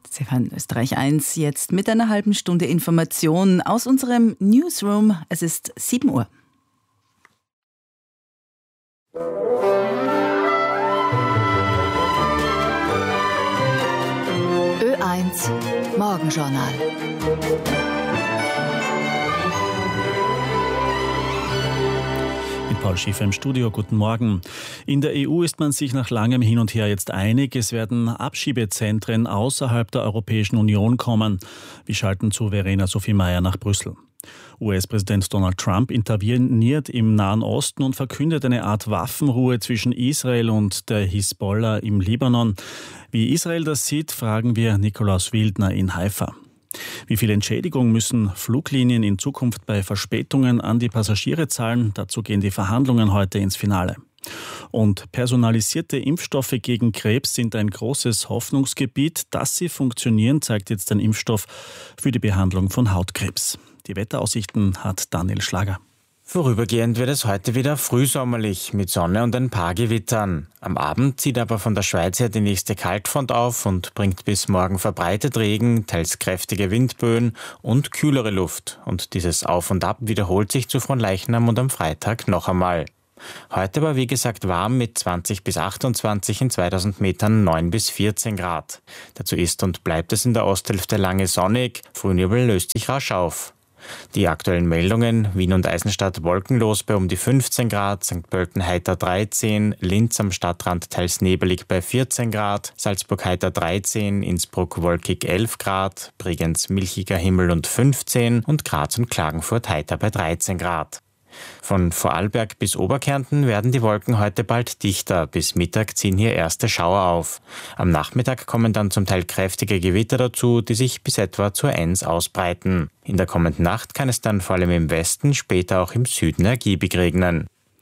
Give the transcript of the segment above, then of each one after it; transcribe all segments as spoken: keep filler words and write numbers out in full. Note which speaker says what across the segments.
Speaker 1: Sie hören Österreich eins jetzt mit einer halben Stunde Information aus unserem Newsroom. Es ist sieben Uhr.
Speaker 2: Ö eins Morgenjournal.
Speaker 3: Paul Schiffer im Studio, guten Morgen. In der E U ist man sich nach langem Hin und Her jetzt einig, es werden Abschiebezentren außerhalb der Europäischen Union kommen. Wir schalten zu Verena Sophie Meyer nach Brüssel. U S-Präsident Donald Trump interveniert im Nahen Osten und verkündet eine Art Waffenruhe zwischen Israel und der Hisbollah im Libanon. Wie Israel das sieht, fragen wir Nikolaus Wildner in Haifa. Wie viel Entschädigung müssen Fluglinien in Zukunft bei Verspätungen an die Passagiere zahlen? Dazu gehen die Verhandlungen heute ins Finale. Und personalisierte Impfstoffe gegen Krebs sind ein großes Hoffnungsgebiet. Dass sie funktionieren, zeigt jetzt ein Impfstoff für die Behandlung von Hautkrebs. Die Wetteraussichten hat Daniel Schlager.
Speaker 4: Vorübergehend wird es heute wieder frühsommerlich mit Sonne und ein paar Gewittern. Am Abend zieht aber von der Schweiz her die nächste Kaltfront auf und bringt bis morgen verbreitet Regen, teils kräftige Windböen und kühlere Luft. Und dieses Auf und Ab wiederholt sich zu Fronleichnam und am Freitag noch einmal. Heute war wie gesagt warm mit zwanzig bis achtundzwanzig, in zweitausend Metern neun bis vierzehn Grad. Dazu ist und bleibt es in der Osthälfte lange sonnig, Frühnebel löst sich rasch auf. Die aktuellen Meldungen: Wien und Eisenstadt wolkenlos bei um die fünfzehn Grad, Sankt Pölten heiter dreizehn, Linz am Stadtrand teils nebelig bei vierzehn Grad, Salzburg heiter dreizehn, Innsbruck wolkig elf Grad, Bregenz milchiger Himmel und fünfzehn und Graz und Klagenfurt heiter bei dreizehn Grad. Von Vorarlberg bis Oberkärnten werden die Wolken heute bald dichter. Bis Mittag ziehen hier erste Schauer auf. Am Nachmittag kommen dann zum Teil kräftige Gewitter dazu, die sich bis etwa zur Enns ausbreiten. In der kommenden Nacht kann es dann vor allem im Westen, später auch im Süden ergiebig regnen.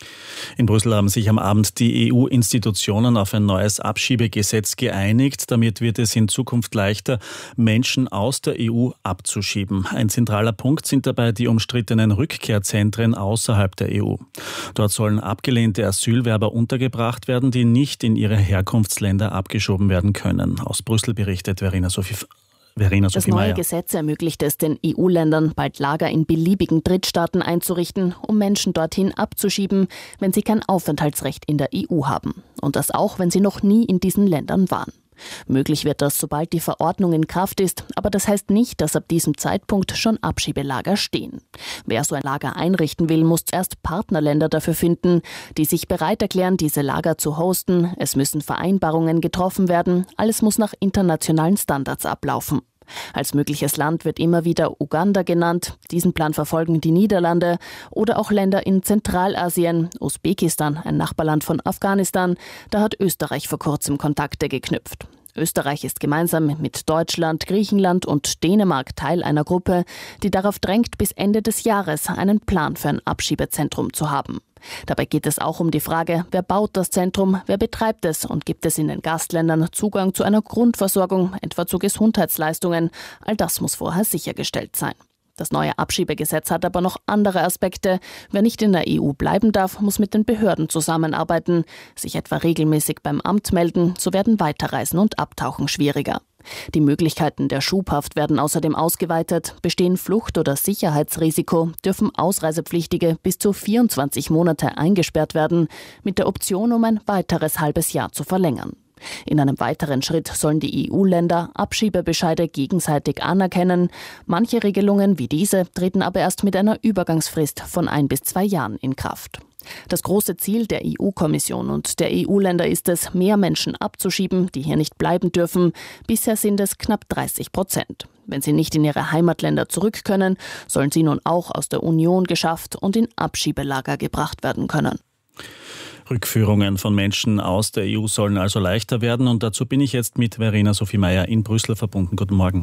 Speaker 3: In Brüssel haben sich am Abend die E U-Institutionen auf ein neues Abschiebegesetz geeinigt. Damit wird es in Zukunft leichter, Menschen aus der E U abzuschieben. Ein zentraler Punkt sind dabei die umstrittenen Rückkehrzentren außerhalb der E U. Dort sollen abgelehnte Asylwerber untergebracht werden, die nicht in ihre Herkunftsländer abgeschoben werden können. Aus Brüssel berichtet Verena Sophie Verena
Speaker 2: Das neue Gesetz ermöglicht es den E U-Ländern, bald Lager in beliebigen Drittstaaten einzurichten, um Menschen dorthin abzuschieben, wenn sie kein Aufenthaltsrecht in der E U haben. Und das auch, wenn sie noch nie in diesen Ländern waren. Möglich wird das, sobald die Verordnung in Kraft ist, aber das heißt nicht, dass ab diesem Zeitpunkt schon Abschiebelager stehen. Wer so ein Lager einrichten will, muss zuerst Partnerländer dafür finden, die sich bereit erklären, diese Lager zu hosten. Es müssen Vereinbarungen getroffen werden, alles muss nach internationalen Standards ablaufen. Als mögliches Land wird immer wieder Uganda genannt. Diesen Plan verfolgen die Niederlande oder auch Länder in Zentralasien, Usbekistan, ein Nachbarland von Afghanistan. Da hat Österreich vor kurzem Kontakte geknüpft. Österreich ist gemeinsam mit Deutschland, Griechenland und Dänemark Teil einer Gruppe, die darauf drängt, bis Ende des Jahres einen Plan für ein Abschiebezentrum zu haben. Dabei geht es auch um die Frage, wer baut das Zentrum, wer betreibt es und gibt es in den Gastländern Zugang zu einer Grundversorgung, etwa zu Gesundheitsleistungen. All das muss vorher sichergestellt sein. Das neue Abschiebegesetz hat aber noch andere Aspekte. Wer nicht in der E U bleiben darf, muss mit den Behörden zusammenarbeiten, sich etwa regelmäßig beim Amt melden, so werden Weiterreisen und Abtauchen schwieriger. Die Möglichkeiten der Schubhaft werden außerdem ausgeweitet. Bestehen Flucht- oder Sicherheitsrisiko, dürfen Ausreisepflichtige bis zu vierundzwanzig Monate eingesperrt werden, mit der Option, um ein weiteres halbes Jahr zu verlängern. In einem weiteren Schritt sollen die E U-Länder Abschiebebescheide gegenseitig anerkennen. Manche Regelungen wie diese treten aber erst mit einer Übergangsfrist von ein bis zwei Jahren in Kraft. Das große Ziel der E U-Kommission und der E U-Länder ist es, mehr Menschen abzuschieben, die hier nicht bleiben dürfen. Bisher sind es knapp dreißig Prozent. Wenn sie nicht in ihre Heimatländer zurück können, sollen sie nun auch aus der Union geschafft und in Abschiebelager gebracht werden können.
Speaker 3: Rückführungen von Menschen aus der E U sollen also leichter werden. Und dazu bin ich jetzt mit Verena Sophie Meyer in Brüssel verbunden. Guten Morgen.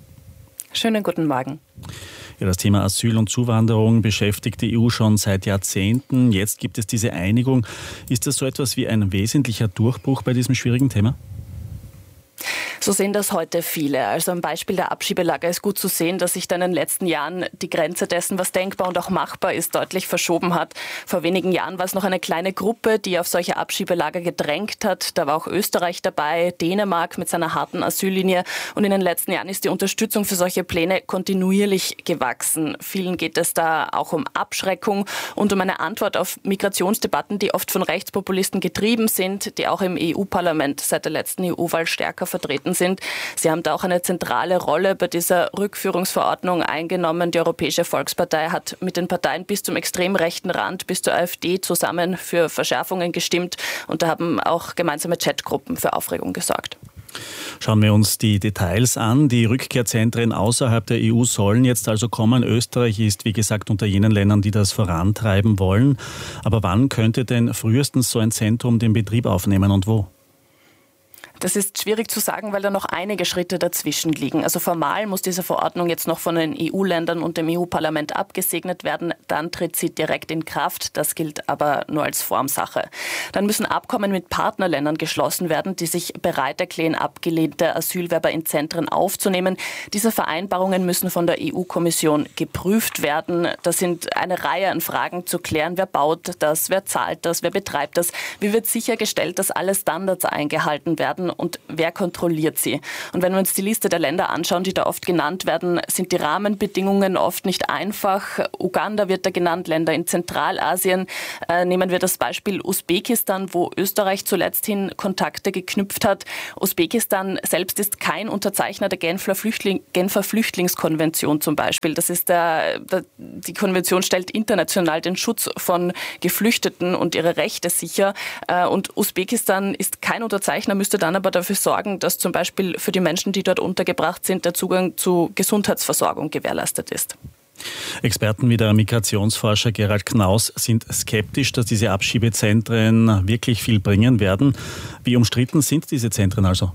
Speaker 5: Schönen guten Morgen.
Speaker 3: Ja, das Thema Asyl und Zuwanderung beschäftigt die E U schon seit Jahrzehnten. Jetzt gibt es diese Einigung. Ist das so etwas wie ein wesentlicher Durchbruch bei diesem schwierigen Thema?
Speaker 5: So sehen das heute viele. Also am Beispiel der Abschiebelager ist gut zu sehen, dass sich dann in den letzten Jahren die Grenze dessen, was denkbar und auch machbar ist, deutlich verschoben hat. Vor wenigen Jahren war es noch eine kleine Gruppe, die auf solche Abschiebelager gedrängt hat. Da war auch Österreich dabei, Dänemark mit seiner harten Asyllinie. Und in den letzten Jahren ist die Unterstützung für solche Pläne kontinuierlich gewachsen. Vielen geht es da auch um Abschreckung und um eine Antwort auf Migrationsdebatten, die oft von Rechtspopulisten getrieben sind, die auch im E U-Parlament seit der letzten E U-Wahl stärker vertreten sind. Sie haben da auch eine zentrale Rolle bei dieser Rückführungsverordnung eingenommen. Die Europäische Volkspartei hat mit den Parteien bis zum extrem rechten Rand, bis zur AfD zusammen für Verschärfungen gestimmt. Und da haben auch gemeinsame Chatgruppen für Aufregung gesorgt.
Speaker 3: Schauen wir uns die Details an. Die Rückkehrzentren außerhalb der E U sollen jetzt also kommen. Österreich ist, wie gesagt, unter jenen Ländern, die das vorantreiben wollen. Aber wann könnte denn frühestens so ein Zentrum den Betrieb aufnehmen und wo?
Speaker 5: Das ist schwierig zu sagen, weil da noch einige Schritte dazwischen liegen. Also formal muss diese Verordnung jetzt noch von den E U-Ländern und dem E U-Parlament abgesegnet werden. Dann tritt sie direkt in Kraft. Das gilt aber nur als Formsache. Dann müssen Abkommen mit Partnerländern geschlossen werden, die sich bereit erklären, abgelehnte Asylwerber in Zentren aufzunehmen. Diese Vereinbarungen müssen von der E U-Kommission geprüft werden. Das sind eine Reihe an Fragen zu klären. Wer baut das? Wer zahlt das? Wer betreibt das? Wie wird sichergestellt, dass alle Standards eingehalten werden? Und wer kontrolliert sie? Und wenn wir uns die Liste der Länder anschauen, die da oft genannt werden, sind die Rahmenbedingungen oft nicht einfach. Uganda wird da genannt, Länder in Zentralasien. Äh, nehmen wir das Beispiel Usbekistan, wo Österreich zuletzt hin Kontakte geknüpft hat. Usbekistan selbst ist kein Unterzeichner der Genfer, Flüchtling, Genfer Flüchtlingskonvention zum Beispiel. Das ist der, der, die Konvention stellt international den Schutz von Geflüchteten und ihre Rechte sicher. Äh, und Usbekistan ist kein Unterzeichner, müsste dann aber dafür sorgen, dass zum Beispiel für die Menschen, die dort untergebracht sind, der Zugang zu Gesundheitsversorgung gewährleistet ist.
Speaker 3: Experten wie der Migrationsforscher Gerald Knaus sind skeptisch, dass diese Abschiebezentren wirklich viel bringen werden. Wie umstritten sind diese Zentren also?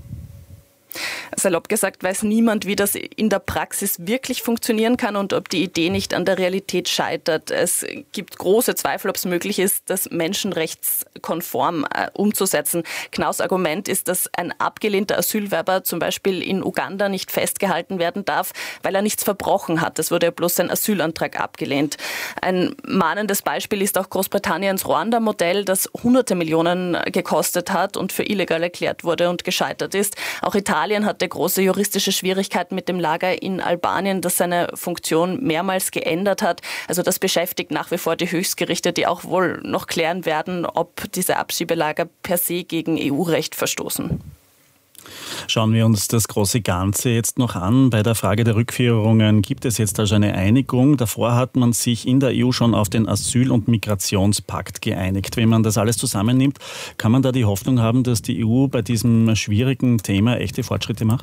Speaker 5: Salopp gesagt weiß niemand, wie das in der Praxis wirklich funktionieren kann und ob die Idee nicht an der Realität scheitert. Es gibt große Zweifel, ob es möglich ist, das menschenrechtskonform äh, umzusetzen. Knaus' Argument ist, dass ein abgelehnter Asylwerber zum Beispiel in Uganda nicht festgehalten werden darf, weil er nichts verbrochen hat. Es wurde ja bloß sein Asylantrag abgelehnt. Ein mahnendes Beispiel ist auch Großbritanniens Ruanda-Modell, das hunderte Millionen gekostet hat und für illegal erklärt wurde und gescheitert ist. Auch Italien hatte große juristische Schwierigkeiten mit dem Lager in Albanien, das seine Funktion mehrmals geändert hat. Also das beschäftigt nach wie vor die Höchstgerichte, die auch wohl noch klären werden, ob diese Abschiebelager per se gegen E U-Recht verstoßen.
Speaker 3: Schauen wir uns das große Ganze jetzt noch an. Bei der Frage der Rückführungen gibt es jetzt also eine Einigung. Davor hat man sich in der E U schon auf den Asyl- und Migrationspakt geeinigt. Wenn man das alles zusammennimmt, kann man da die Hoffnung haben, dass die E U bei diesem schwierigen Thema echte Fortschritte macht?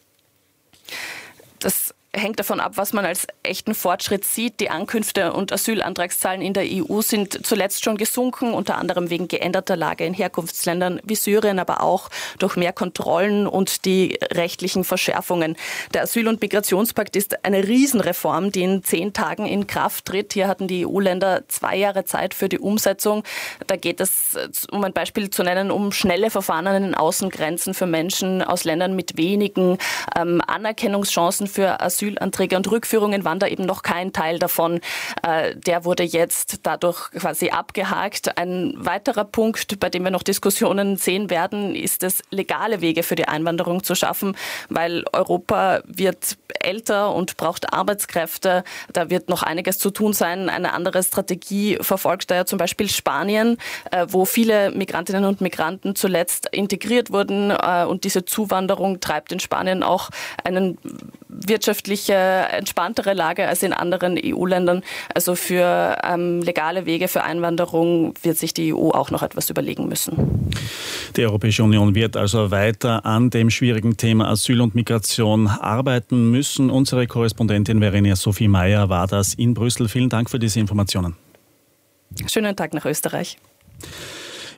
Speaker 5: Das hängt davon ab, was man als echten Fortschritt sieht. Die Ankünfte und Asylantragszahlen in der E U sind zuletzt schon gesunken, unter anderem wegen geänderter Lage in Herkunftsländern wie Syrien, aber auch durch mehr Kontrollen und die rechtlichen Verschärfungen. Der Asyl- und Migrationspakt ist eine Riesenreform, die in zehn Tagen in Kraft tritt. Hier hatten die E U-Länder zwei Jahre Zeit für die Umsetzung. Da geht es, um ein Beispiel zu nennen, um schnelle Verfahren an den Außengrenzen für Menschen aus Ländern mit wenigen ähm, Anerkennungschancen für Asyl Asylanträge und Rückführungen waren da eben noch kein Teil davon. Äh, der wurde jetzt dadurch quasi abgehakt. Ein weiterer Punkt, bei dem wir noch Diskussionen sehen werden, ist es, legale Wege für die Einwanderung zu schaffen, weil Europa wird älter und braucht Arbeitskräfte. Da wird noch einiges zu tun sein. Eine andere Strategie verfolgt da ja zum Beispiel Spanien, äh, wo viele Migrantinnen und Migranten zuletzt integriert wurden äh, und diese Zuwanderung treibt in Spanien auch einen wirtschaftliche, entspanntere Lage als in anderen E U-Ländern. Also für ähm, legale Wege für Einwanderung wird sich die E U auch noch etwas überlegen müssen.
Speaker 3: Die Europäische Union wird also weiter an dem schwierigen Thema Asyl und Migration arbeiten müssen. Unsere Korrespondentin Verena Sophie Meyer war das in Brüssel. Vielen Dank für diese Informationen.
Speaker 5: Schönen Tag nach Österreich.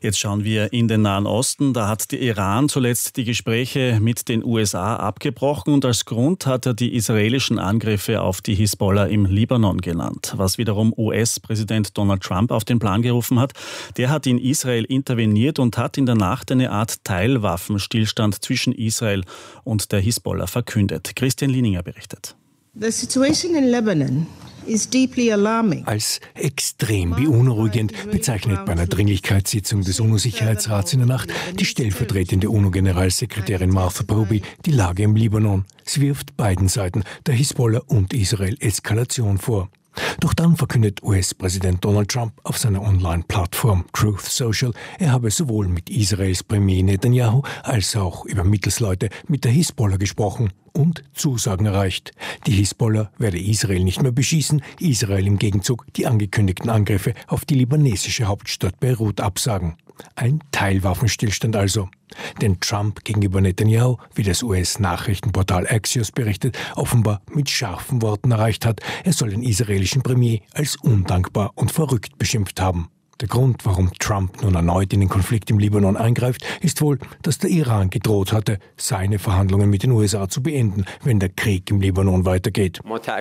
Speaker 3: Jetzt schauen wir in den Nahen Osten. Da hat der Iran zuletzt die Gespräche mit den U S A abgebrochen und als Grund hat er die israelischen Angriffe auf die Hisbollah im Libanon genannt. Was wiederum U S-Präsident Donald Trump auf den Plan gerufen hat. Der hat in Israel interveniert und hat in der Nacht eine Art Teilwaffenstillstand zwischen Israel und der Hisbollah verkündet. Christian Lieninger berichtet.
Speaker 6: The situation in Lebanon is deeply alarming.
Speaker 7: Als extrem beunruhigend bezeichnet bei einer Dringlichkeitssitzung des UNO-Sicherheitsrats in der Nacht die stellvertretende UNO-Generalsekretärin Martha Proby die Lage im Libanon. Sie wirft beiden Seiten, der Hisbollah und Israel, Eskalation vor. Doch dann verkündet U S-Präsident Donald Trump auf seiner Online-Plattform Truth Social, er habe sowohl mit Israels Premier Netanyahu als auch über Mittelsleute mit der Hisbollah gesprochen und Zusagen erreicht. Die Hisbollah werde Israel nicht mehr beschießen, Israel im Gegenzug die angekündigten Angriffe auf die libanesische Hauptstadt Beirut absagen. Ein Teilwaffenstillstand also. Denn Trump gegenüber Netanyahu, wie das U S-Nachrichtenportal Axios berichtet, offenbar mit scharfen Worten erreicht hat, er soll den israelischen Premier als undankbar und verrückt beschimpft haben. Der Grund, warum Trump nun erneut in den Konflikt im Libanon eingreift, ist wohl, dass der Iran gedroht hatte, seine Verhandlungen mit den U S A zu beenden, wenn der Krieg im Libanon weitergeht.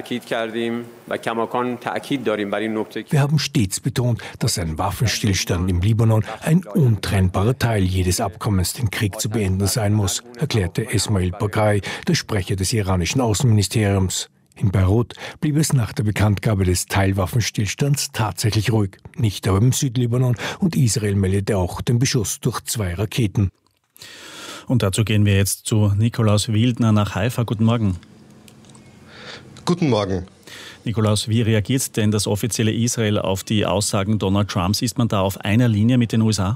Speaker 7: Wir haben stets betont, dass ein Waffenstillstand im Libanon ein untrennbarer Teil jedes Abkommens, den Krieg zu beenden sein muss, erklärte Esmail Baghaei, der Sprecher des iranischen Außenministeriums. In Beirut blieb es nach der Bekanntgabe des Teilwaffenstillstands tatsächlich ruhig, nicht aber im Südlibanon, und Israel meldete auch den Beschuss durch zwei Raketen.
Speaker 3: Und dazu gehen wir jetzt zu Nikolaus Wildner nach Haifa. Guten Morgen.
Speaker 8: Guten Morgen.
Speaker 3: Nikolaus, wie reagiert denn das offizielle Israel auf die Aussagen Donald Trumps? Ist man da auf einer Linie mit den U S A?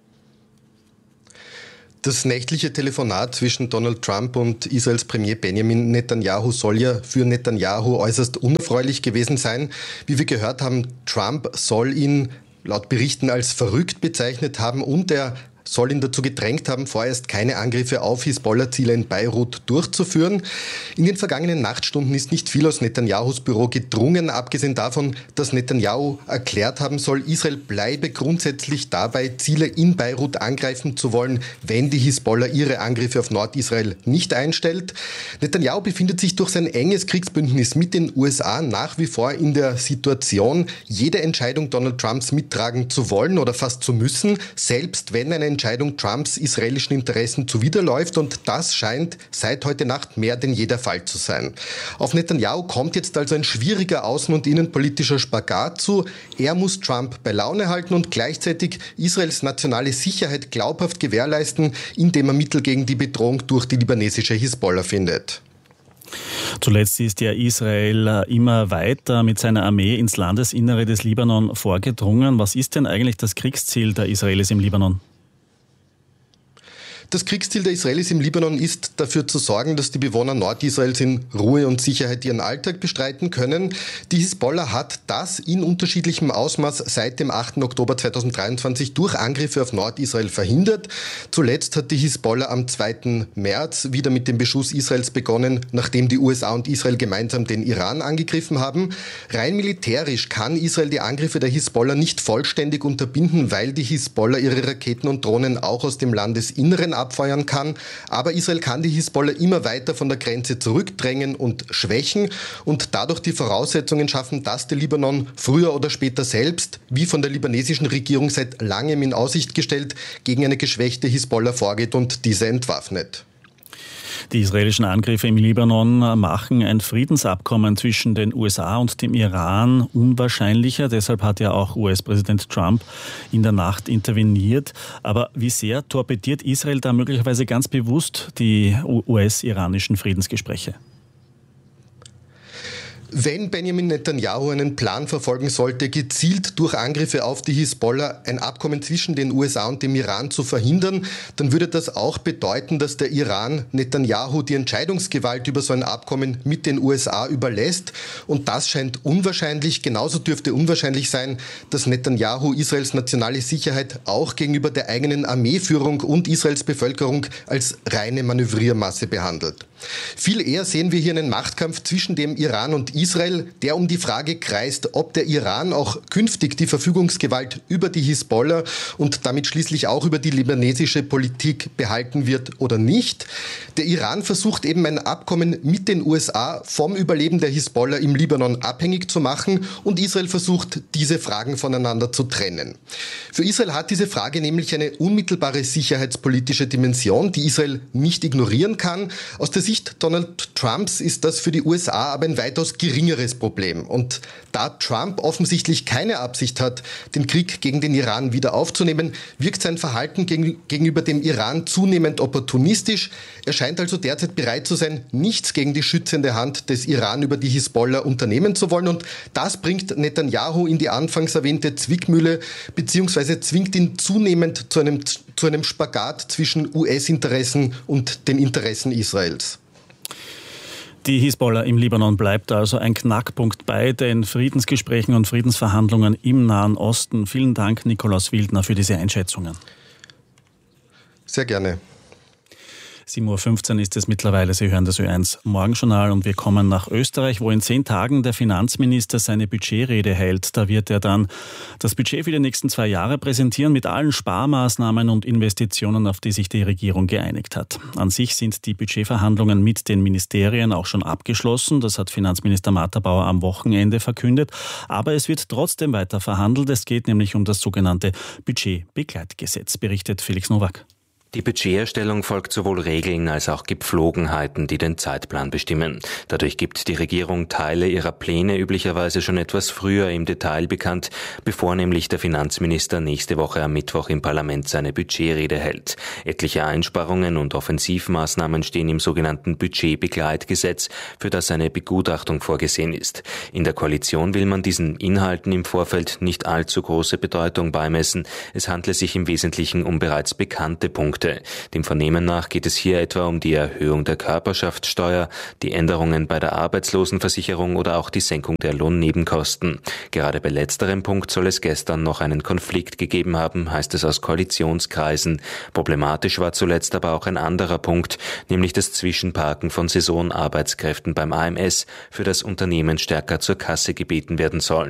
Speaker 8: Das nächtliche Telefonat zwischen Donald Trump und Israels Premier Benjamin Netanyahu soll ja für Netanyahu äußerst unerfreulich gewesen sein. Wie wir gehört haben, Trump soll ihn laut Berichten als verrückt bezeichnet haben und er soll ihn dazu gedrängt haben, vorerst keine Angriffe auf Hisbollah-Ziele in Beirut durchzuführen. In den vergangenen Nachtstunden ist nicht viel aus Netanyahus Büro gedrungen, abgesehen davon, dass Netanyahu erklärt haben soll, Israel bleibe grundsätzlich dabei, Ziele in Beirut angreifen zu wollen, wenn die Hisbollah ihre Angriffe auf Nordisrael nicht einstellt. Netanyahu befindet sich durch sein enges Kriegsbündnis mit den U S A nach wie vor in der Situation, jede Entscheidung Donald Trumps mittragen zu wollen oder fast zu müssen, selbst wenn eine Entscheidung Trumps israelischen Interessen zuwiderläuft, und das scheint seit heute Nacht mehr denn je der Fall zu sein. Auf Netanyahu kommt jetzt also ein schwieriger außen- und innenpolitischer Spagat zu. Er muss Trump bei Laune halten und gleichzeitig Israels nationale Sicherheit glaubhaft gewährleisten, indem er Mittel gegen die Bedrohung durch die libanesische Hisbollah findet.
Speaker 3: Zuletzt ist ja Israel immer weiter mit seiner Armee ins Landesinnere des Libanon vorgedrungen. Was ist denn eigentlich das Kriegsziel der Israelis im Libanon?
Speaker 8: Das Kriegsziel der Israelis im Libanon ist, dafür zu sorgen, dass die Bewohner Nordisraels in Ruhe und Sicherheit ihren Alltag bestreiten können. Die Hisbollah hat das in unterschiedlichem Ausmaß seit dem achten Oktober zweitausenddreiundzwanzig durch Angriffe auf Nordisrael verhindert. Zuletzt hat die Hisbollah am zweiten März wieder mit dem Beschuss Israels begonnen, nachdem die U S A und Israel gemeinsam den Iran angegriffen haben. Rein militärisch kann Israel die Angriffe der Hisbollah nicht vollständig unterbinden, weil die Hisbollah ihre Raketen und Drohnen auch aus dem Landesinneren abfeuern kann. Aber Israel kann die Hisbollah immer weiter von der Grenze zurückdrängen und schwächen und dadurch die Voraussetzungen schaffen, dass der Libanon früher oder später selbst, wie von der libanesischen Regierung seit langem in Aussicht gestellt, gegen eine geschwächte Hisbollah vorgeht und diese entwaffnet.
Speaker 3: Die israelischen Angriffe im Libanon machen ein Friedensabkommen zwischen den U S A und dem Iran unwahrscheinlicher. Deshalb hat ja auch U S-Präsident Trump in der Nacht interveniert. Aber wie sehr torpediert Israel da möglicherweise ganz bewusst die U S-iranischen Friedensgespräche?
Speaker 8: Wenn Benjamin Netanyahu einen Plan verfolgen sollte, gezielt durch Angriffe auf die Hisbollah ein Abkommen zwischen den U S A und dem Iran zu verhindern, dann würde das auch bedeuten, dass der Iran Netanyahu die Entscheidungsgewalt über so ein Abkommen mit den U S A überlässt. Und das scheint unwahrscheinlich. Genauso dürfte unwahrscheinlich sein, dass Netanyahu Israels nationale Sicherheit auch gegenüber der eigenen Armeeführung und Israels Bevölkerung als reine Manövriermasse behandelt. Viel eher sehen wir hier einen Machtkampf zwischen dem Iran und Israel, der um die Frage kreist, ob der Iran auch künftig die Verfügungsgewalt über die Hisbollah und damit schließlich auch über die libanesische Politik behalten wird oder nicht. Der Iran versucht eben ein Abkommen mit den U S A vom Überleben der Hisbollah im Libanon abhängig zu machen und Israel versucht, diese Fragen voneinander zu trennen. Für Israel hat diese Frage nämlich eine unmittelbare sicherheitspolitische Dimension, die Israel nicht ignorieren kann. Aus der Sicht Donald Trumps ist das für die U S A aber ein weitaus geringeres Problem. Und da Trump offensichtlich keine Absicht hat, den Krieg gegen den Iran wieder aufzunehmen, wirkt sein Verhalten gegenüber dem Iran zunehmend opportunistisch. Er scheint also derzeit bereit zu sein, nichts gegen die schützende Hand des Iran über die Hisbollah unternehmen zu wollen. Und das bringt Netanyahu in die anfangs erwähnte Zwickmühle, beziehungsweise zwingt ihn zunehmend zu einem, zu einem Spagat zwischen U S-Interessen und den Interessen Israels.
Speaker 3: Die Hisbollah im Libanon bleibt also ein Knackpunkt bei den Friedensgesprächen und Friedensverhandlungen im Nahen Osten. Vielen Dank, Nikolaus Wildner, für diese Einschätzungen.
Speaker 8: Sehr gerne.
Speaker 3: sieben Uhr fünfzehn ist es mittlerweile. Sie hören das Ö eins Morgenjournal und wir kommen nach Österreich, wo in zehn Tagen der Finanzminister seine Budgetrede hält. Da wird er dann das Budget für die nächsten zwei Jahre präsentieren mit allen Sparmaßnahmen und Investitionen, auf die sich die Regierung geeinigt hat. An sich sind die Budgetverhandlungen mit den Ministerien auch schon abgeschlossen. Das hat Finanzminister Martha Bauer am Wochenende verkündet. Aber es wird trotzdem weiter verhandelt. Es geht nämlich um das sogenannte Budgetbegleitgesetz, berichtet Felix Nowak.
Speaker 9: Die Budgeterstellung folgt sowohl Regeln als auch Gepflogenheiten, die den Zeitplan bestimmen. Dadurch gibt die Regierung Teile ihrer Pläne üblicherweise schon etwas früher im Detail bekannt, bevor nämlich der Finanzminister nächste Woche am Mittwoch im Parlament seine Budgetrede hält. Etliche Einsparungen und Offensivmaßnahmen stehen im sogenannten Budgetbegleitgesetz, für das eine Begutachtung vorgesehen ist. In der Koalition will man diesen Inhalten im Vorfeld nicht allzu große Bedeutung beimessen. Es handle sich im Wesentlichen um bereits bekannte Punkte. Dem Vernehmen nach geht es hier etwa um die Erhöhung der Körperschaftssteuer, die Änderungen bei der Arbeitslosenversicherung oder auch die Senkung der Lohnnebenkosten. Gerade bei letzterem Punkt soll es gestern noch einen Konflikt gegeben haben, heißt es aus Koalitionskreisen. Problematisch war zuletzt aber auch ein anderer Punkt, nämlich das Zwischenparken von Saisonarbeitskräften beim A M S, für das Unternehmen stärker zur Kasse gebeten werden sollen.